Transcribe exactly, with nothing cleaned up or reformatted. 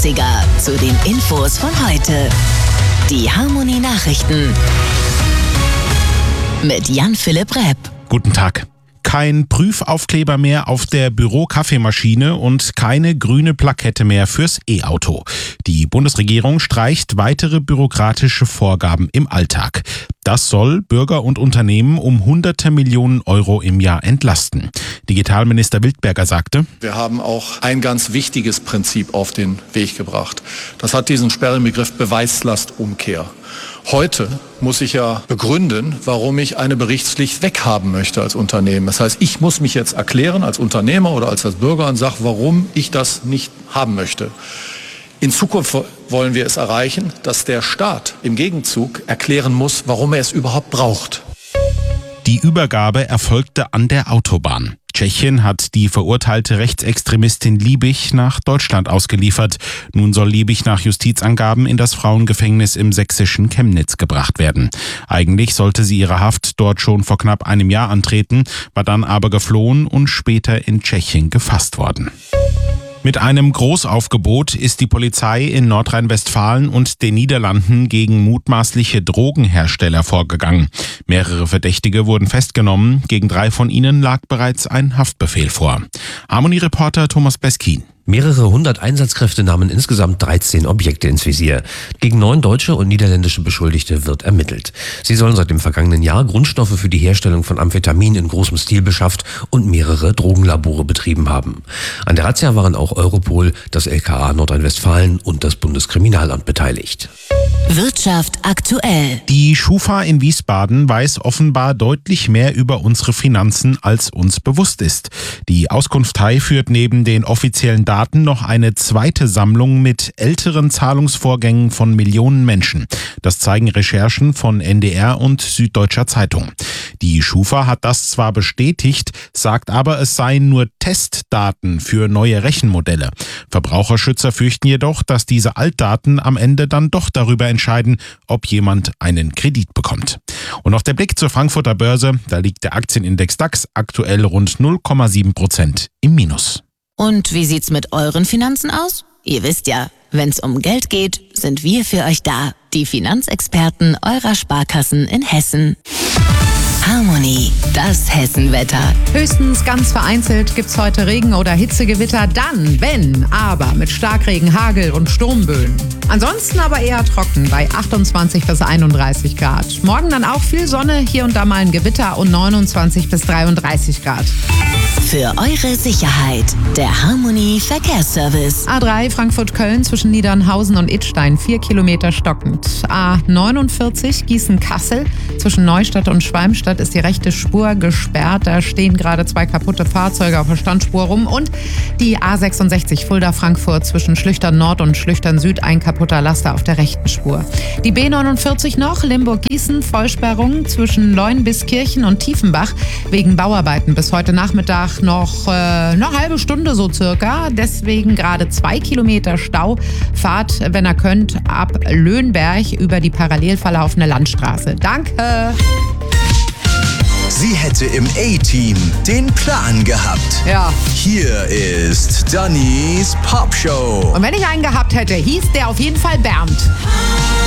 dreißiger zu den Infos von heute. Die Harmony Nachrichten mit Jan-Philipp Repp. Guten Tag. Kein Prüfaufkleber mehr auf der Büro-Kaffeemaschine und keine grüne Plakette mehr fürs E-Auto. Die Bundesregierung streicht weitere bürokratische Vorgaben im Alltag. Das soll Bürger und Unternehmen um hunderte Millionen Euro im Jahr entlasten. Digitalminister Wildberger sagte: Wir haben auch ein ganz wichtiges Prinzip auf den Weg gebracht. Das hat diesen sperrigen Begriff Beweislastumkehr. Heute muss ich ja begründen, warum ich eine Berichtspflicht weghaben möchte als Unternehmen. Das heißt, ich muss mich jetzt erklären als Unternehmer oder als Bürger und sage, warum ich das nicht haben möchte. In Zukunft wollen wir es erreichen, dass der Staat im Gegenzug erklären muss, warum er es überhaupt braucht. Die Übergabe erfolgte an der Autobahn. Tschechien hat die verurteilte Rechtsextremistin Liebig nach Deutschland ausgeliefert. Nun soll Liebig nach Justizangaben in das Frauengefängnis im sächsischen Chemnitz gebracht werden. Eigentlich sollte sie ihre Haft dort schon vor knapp einem Jahr antreten, war dann aber geflohen und später in Tschechien gefasst worden. Mit einem Großaufgebot ist die Polizei in Nordrhein-Westfalen und den Niederlanden gegen mutmaßliche Drogenhersteller vorgegangen. Mehrere Verdächtige wurden festgenommen, gegen drei von ihnen lag bereits ein Haftbefehl vor. Harmony-Reporter Thomas Beskin. Mehrere hundert Einsatzkräfte nahmen insgesamt dreizehn Objekte ins Visier. Gegen neun deutsche und niederländische Beschuldigte wird ermittelt. Sie sollen seit dem vergangenen Jahr Grundstoffe für die Herstellung von Amphetamin in großem Stil beschafft und mehrere Drogenlabore betrieben haben. An der Razzia waren auch Europol, das L K A Nordrhein-Westfalen und das Bundeskriminalamt beteiligt. Wirtschaft aktuell. Die Schufa in Wiesbaden weiß offenbar deutlich mehr über unsere Finanzen, als uns bewusst ist. Die Auskunftei führt neben den offiziellen Daten noch eine zweite Sammlung mit älteren Zahlungsvorgängen von Millionen Menschen. Das zeigen Recherchen von N D R und Süddeutscher Zeitung. Die Schufa hat das zwar bestätigt, sagt aber, es seien nur Testdaten für neue Rechenmodelle. Verbraucherschützer fürchten jedoch, dass diese Altdaten am Ende dann doch darüber entscheiden, ob jemand einen Kredit bekommt. Und noch der Blick zur Frankfurter Börse. Da liegt der Aktienindex DAX aktuell rund null Komma sieben Prozent im Minus. Und wie sieht's mit euren Finanzen aus? Ihr wisst ja, wenn's um Geld geht, sind wir für euch da. Die Finanzexperten eurer Sparkassen in Hessen. Harmony, das Hessenwetter. Höchstens ganz vereinzelt gibt's heute Regen- oder Hitzegewitter, dann, wenn, aber mit Starkregen, Hagel und Sturmböen. Ansonsten aber eher trocken bei achtundzwanzig bis einunddreißig Grad. Morgen dann auch viel Sonne, hier und da mal ein Gewitter und neunundzwanzig bis dreiunddreißig Grad. Für eure Sicherheit, der Harmony Verkehrsservice. A drei Frankfurt-Köln zwischen Niedernhausen und Idstein, vier Kilometer stockend. A neunundvierzig Gießen-Kassel zwischen Neustadt und Schwalmstadt ist die rechte Spur gesperrt. Da stehen gerade zwei kaputte Fahrzeuge auf der Standspur rum. Und die A sechsundsechzig Fulda-Frankfurt zwischen Schlüchtern Nord und Schlüchtern Süd, ein kaputter Laster auf der rechten Spur. Die B neunundvierzig noch, Limburg-Gießen, Vollsperrung zwischen Leunbiskirchen und Tiefenbach wegen Bauarbeiten bis heute Nachmittag noch äh, eine halbe Stunde so circa. Deswegen gerade zwei Kilometer Stau. Fahrt, wenn ihr könnt, ab Löhnberg über die parallel verlaufende Landstraße. Danke! Sie hätte im A-Team den Plan gehabt. Ja. Hier ist Dannys Popshow. Und wenn ich einen gehabt hätte, hieß der auf jeden Fall Bernd.